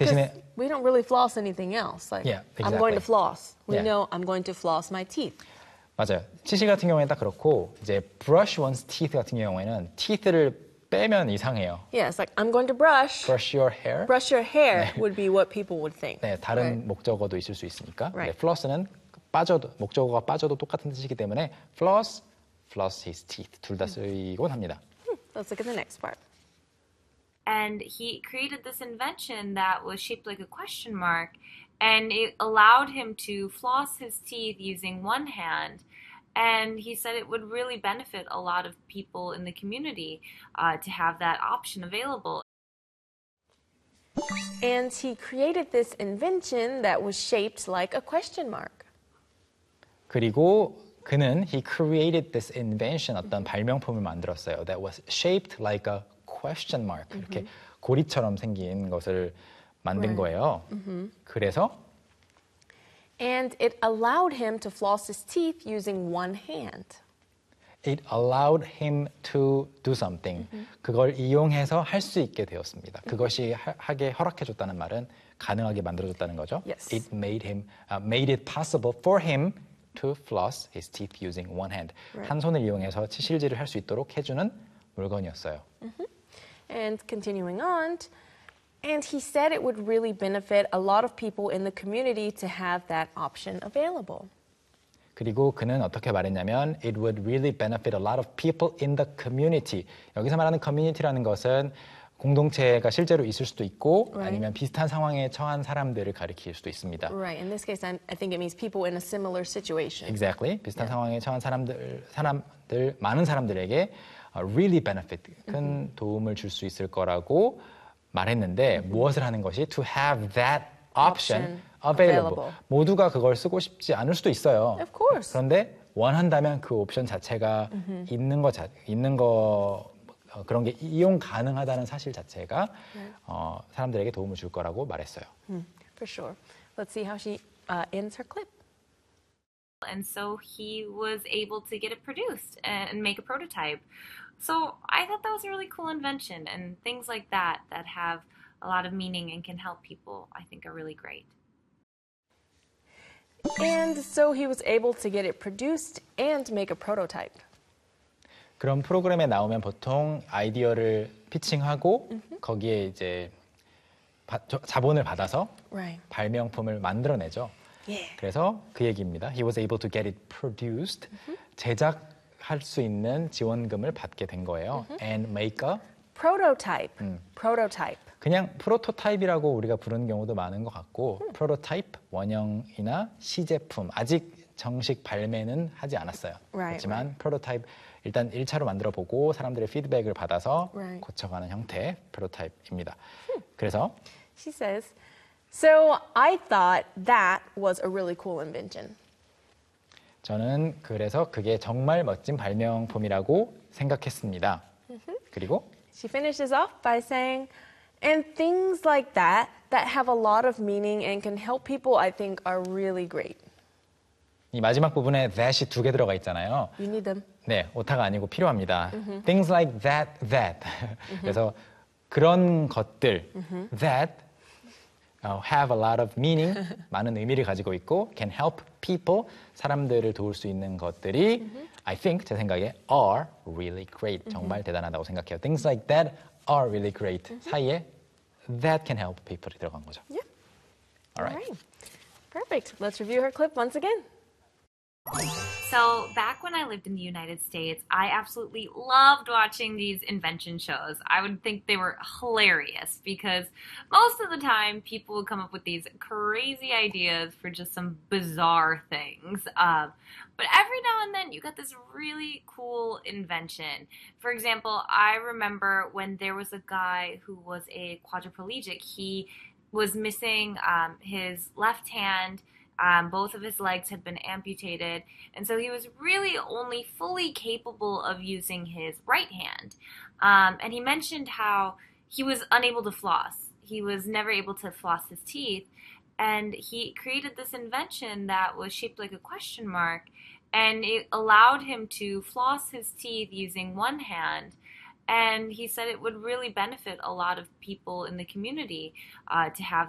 대신에 we don't really floss anything else. Like, Yeah, I'm going to exactly. floss. We Yeah. know I'm going to floss my teeth. 맞아요. 치실 같은 경우에는 딱 그렇고 이제 brush one's teeth 같은 경우에는 teeth를 빼면 이상해요. Yeah, it's like I'm going to brush. brush your hair. Brush your hair would be what people would think. 네, 다른 Right. 목적어도 있을 수 있으니까. Right. 네, floss는 빠져도 목적어가 빠져도 똑같은 뜻이기 때문에 floss his teeth 둘 다 쓰이곤 합니다. Let's look at the next part. And he created this invention that was shaped like a question mark, and it allowed him to floss his teeth using one hand. And he said it would really benefit a lot of people in the community to have that option available. And he created this invention that was shaped like a question mark. 그리고 그는 he created this invention 어떤 발명품을 만들었어요. That was shaped like a question mark. 이렇게 고리처럼 생긴 것을 만든 거예요. 그래서 And it allowed him to floss his teeth using one hand. it allowed him to do something. 그걸 이용해서 할 수 있게 되었습니다. 그것이 하게 허락해줬다는 말은 가능하게 만들어줬다는 거죠. Yes. It made it possible for him to floss his teeth using one hand. Right. 한 손을 이용해서 치실질을 할 수 있도록 해주는 물건이었어요. And continuing on, and he said it would really benefit a lot of people in the community to have that option available. 그리고 그는 어떻게 말했냐면 it would really benefit a lot of people in the community. 여기서 말하는 community라는 것은 공동체가 실제로 있을 수도 있고 Right. 아니면 비슷한 상황에 처한 사람들을 가리킬 수도 있습니다. Right. In this case, I think it means people in a similar situation. Exactly. 비슷한 상황에 처한 사람들 많은 사람들에게 really benefit 큰 도움을 줄 수 있을 거라고 말했는데 무엇을 하는 것이 to have that option available. 모두가 그걸 쓰고 싶지 않을 수도 있어요. Of course. 그런데 원한다면 그 옵션 자체가 있는 거 그런 게 이용 가능하다는 사실 자체가 사람들에게 도움을 줄 거라고 말했어요. For sure. Let's see how she ends her clip. And so he was able to get it produced and make a prototype. So I thought that was a really cool invention, and things like that that have a lot of meaning and can help people, I think are really great. And so he was able to get it produced and make a prototype. 그런 프로그램에 나오면 보통 아이디어를 피칭하고 거기에 이제 자본을 받아서 Right. 발명품을 만들어내죠. Yeah. 그래서 그 얘기입니다. He was able to get it produced. 제작할 수 있는 지원금을 받게 된 거예요. And make a Prototype. Prototype. 그냥 프로토타입이라고 우리가 부르는 경우도 많은 것 같고 프로토타입, 원형이나 시제품 아직 정식 발매는 하지 않았어요. Right, 그렇지만 프로토타입 일단 1차로 만들어 보고 사람들의 피드백을 받아서 Right. 고쳐가는 형태의 프로토타입입니다. 그래서 She says, so I thought that was a really cool invention. 저는 그래서 그게 정말 멋진 발명품이라고 생각했습니다. 그리고 She finishes off by saying, and things like that have a lot of meaning and can help people, I think, are really great. 이 마지막 부분에 that이 2개 들어가 있잖아요. You need them. 네, 오타가 아니고 필요합니다. Things like that. 그래서 그런 것들 that have a lot of meaning, 많은 의미를 가지고 있고 can help people, 사람들을 도울 수 있는 것들이 I think, 제 생각에 are really great, 정말 대단하다고 생각해요. Things like that are really great. 사이에 that can help people이 들어간 거죠. Yeah. All right. Perfect. Let's review her clip once again. So back when I lived in the United States, I absolutely loved watching these invention shows. I would think they were hilarious because most of the time people would come up with these crazy ideas for just some bizarre things. But every now and then you got this really cool invention. For example, I remember when there was a guy who was a quadriplegic. He was missing his left hand. Both of his legs had been amputated, and so he was really only fully capable of using his right hand. And he mentioned how he was unable to floss. He was never able to floss his teeth, and he created this invention that was shaped like a question mark, and it allowed him to floss his teeth using one hand. And he said it would really benefit a lot of people in the community to have